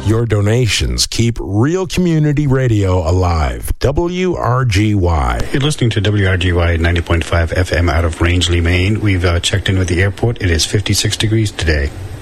Your donations keep real community radio alive. WRGY. You're listening to WRGY 90.5 FM out of Rangeley, Maine. We've checked in with the airport. It is 56 degrees today.